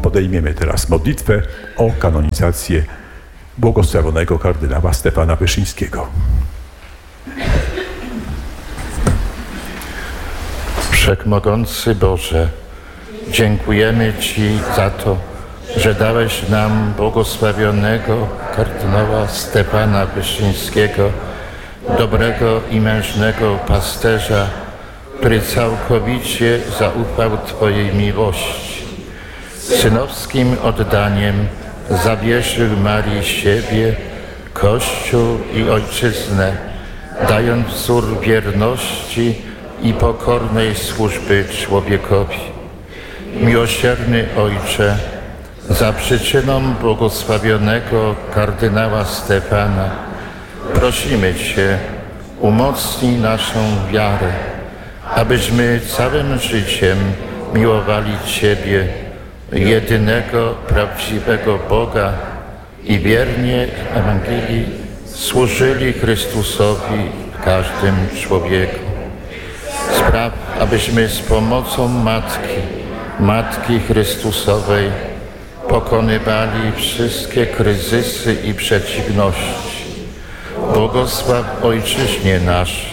podejmiemy teraz modlitwę o kanonizację błogosławionego kardynała Stefana Wyszyńskiego. Wszechmogący Boże, dziękujemy Ci za to, że dałeś nam błogosławionego kardynała Stefana Wyszyńskiego, dobrego i mężnego pasterza, który całkowicie zaufał Twojej miłości. Synowskim oddaniem zawierzył Marii siebie, Kościół i Ojczyznę, dając wzór wierności i pokornej służby człowiekowi. Miłosierny Ojcze, za przyczyną błogosławionego kardynała Stefana prosimy Cię, umocnij naszą wiarę, abyśmy całym życiem miłowali Ciebie, jedynego prawdziwego Boga i wiernie Ewangelii służyli Chrystusowi w każdym człowieku. Spraw, abyśmy z pomocą Matki Chrystusowej pokonywali wszystkie kryzysy i przeciwności. Błogosław Ojczyźnie nasz,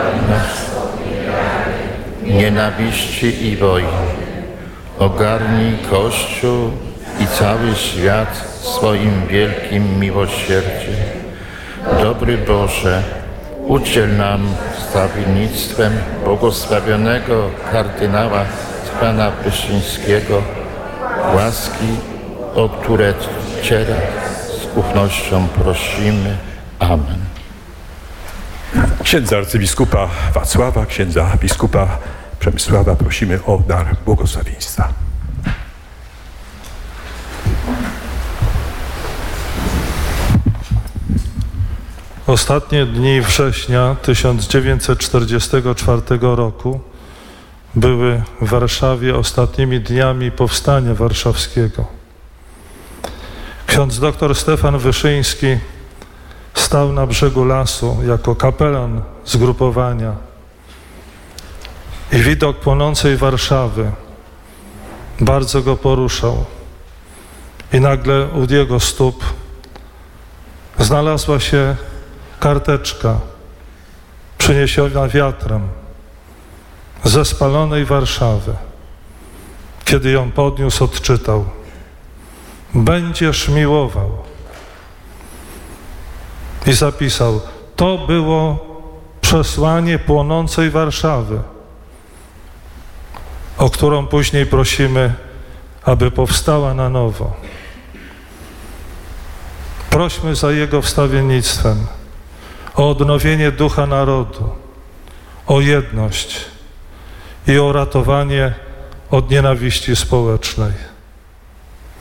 nienawiści i wojny. Ogarnij Kościół i cały świat swoim wielkim miłosierdziem. Dobry Boże, udziel nam stawiennictwem błogosławionego kardynała Stefana Wyszyńskiego łaski, o które Cię z ufnością prosimy. Amen. Księdza arcybiskupa Wacława, księdza biskupa Przemysława prosimy o dar błogosławieństwa. Ostatnie dni września 1944 roku były w Warszawie ostatnimi dniami Powstania Warszawskiego. Ksiądz dr Stefan Wyszyński stał na brzegu lasu jako kapelan zgrupowania i widok płonącej Warszawy bardzo go poruszał. I nagle u jego stóp znalazła się karteczka przyniesiona wiatrem ze spalonej Warszawy. Kiedy ją podniósł, odczytał: będziesz miłował. I zapisał: to było przesłanie płonącej Warszawy, o którą później prosimy, aby powstała na nowo. Prośmy za jego wstawiennictwem o odnowienie ducha narodu, o jedność i o ratowanie od nienawiści społecznej.